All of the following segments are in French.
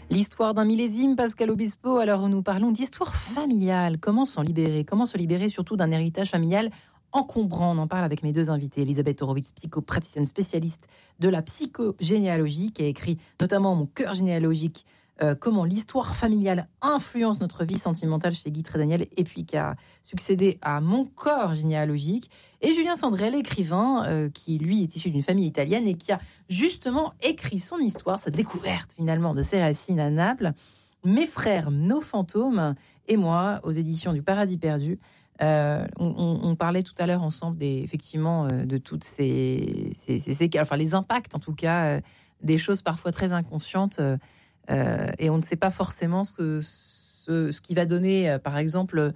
L'histoire d'un millésime, Pascal Obispo. Alors nous parlons d'histoire familiale. Comment s'en libérer ? Comment se libérer surtout d'un héritage familial encombrant ? On en parle avec mes deux invités. Elisabeth Horowitz, psychopraticienne spécialiste de la psychogénéalogie, qui a écrit notamment Mon cœur généalogique, comment l'histoire familiale influence notre vie sentimentale chez Guy Trédaniel, et puis qui a succédé à Mon corps généalogique. Et Julien Sandrel, écrivain, qui lui est issu d'une famille italienne et qui a justement écrit son histoire, sa découverte finalement de ses racines à Naples. Mes frères, nos fantômes et moi, aux éditions du Paradis perdu. On parlait tout à l'heure ensemble effectivement de toutes ces enfin les impacts en tout cas, des choses parfois très inconscientes, et on ne sait pas forcément ce qui va donner, par exemple,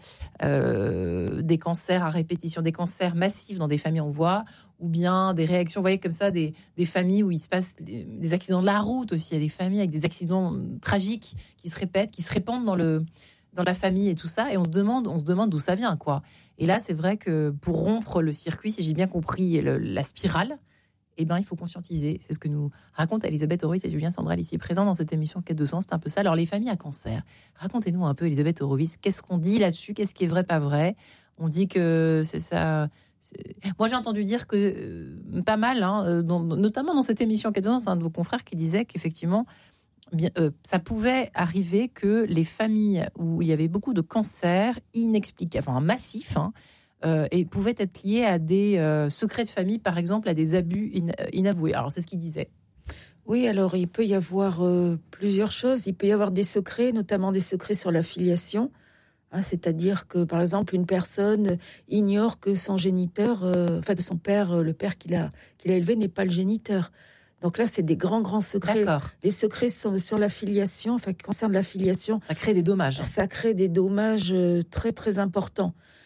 des cancers à répétition, des cancers massifs dans des familles, on voit, ou bien des réactions, vous voyez, comme ça, des familles où il se passe des accidents de la route aussi. Il y a des familles avec des accidents tragiques qui se répètent, qui se répandent dans la famille et tout ça, et on se demande d'où ça vient, quoi. Et là, c'est vrai que pour rompre le circuit, si j'ai bien compris la spirale, eh ben, il faut conscientiser. C'est ce que nous raconte Elisabeth Horowitz et Julien Sandrel ici présents dans cette émission Quête de sens. C'est un peu ça. Alors, les familles à cancer, racontez-nous un peu, Elisabeth Horowitz, qu'est-ce qu'on dit là-dessus ? Qu'est-ce qui est vrai, pas vrai ? On dit que c'est ça. Moi, j'ai entendu dire que pas mal, notamment dans cette émission Quête de sens, un de vos confrères qui disait qu'effectivement, ça pouvait arriver que les familles où il y avait beaucoup de cancers inexplicables, enfin massifs, et pouvaient être liés à des secrets de famille, par exemple, à des abus inavoués. Alors, c'est ce qu'il disait. Oui, alors il peut y avoir plusieurs choses. Il peut y avoir des secrets, notamment des secrets sur la filiation. C'est-à-dire que, par exemple, une personne ignore que son géniteur, que son père, le père qu'il a élevé, n'est pas le géniteur. Donc là, c'est des grands secrets. D'accord. Les secrets sont sur la filiation, qui concernent la filiation. Ça crée des dommages. Ça crée des dommages très, très importants.